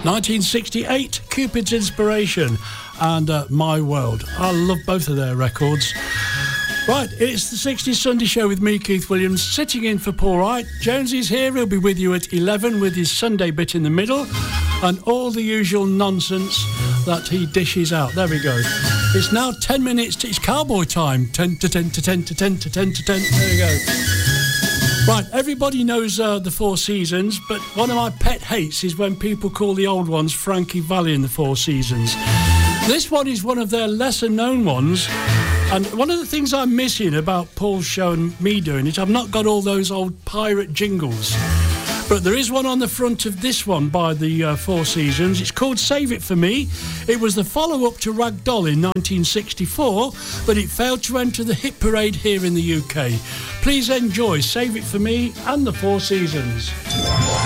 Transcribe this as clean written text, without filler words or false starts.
1968, Cupid's Inspiration, and My World. I love both of their records. Right, it's the 60s Sunday Show with me, Keith Williams, sitting in for Paul Wright. Jonesy's here, he'll be with you at 11 with his Sunday bit in the middle and all the usual nonsense that he dishes out. There we go. It's now 10 minutes to... It's cowboy time. 10 to 10 to 10 to 10 to 10 to 10. There we go. Right, everybody knows the Four Seasons, but one of my pet hates is when people call the old ones Frankie Valli and the Four Seasons. This one is one of their lesser-known ones, and one of the things I'm missing about Paul's show and me doing it, I've not got all those old pirate jingles. But there is one on the front of this one by the Four Seasons. It's called Save It For Me. It was the follow-up to Rag Doll in 1964, but it failed to enter the hit parade here in the UK. Please enjoy Save It For Me and the Four Seasons.